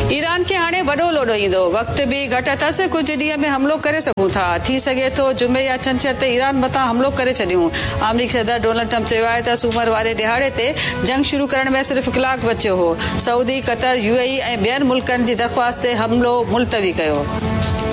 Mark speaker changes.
Speaker 1: Iran खे हाणे वॾो लोॾो ईंदो, वक़्त बि घटि अथसि। कुझु ॾींहं में हमलो करे सघूं था। थी सघे थो जुमे या छंछर ते ईरान मथां हमलो करे छॾियूं। अमरीकी सदर डोनाल्ड ट्रम्प चयो आहे त सूमर वारे ॾिहाड़े ते जंग शुरू करण में सिर्फ़ कलाक बचियो हो। सऊदी, कतर, यूएई ऐं ॿियनि मुल्कनि जी दरख़्वास्त ते हमलो मुलतवी कयो।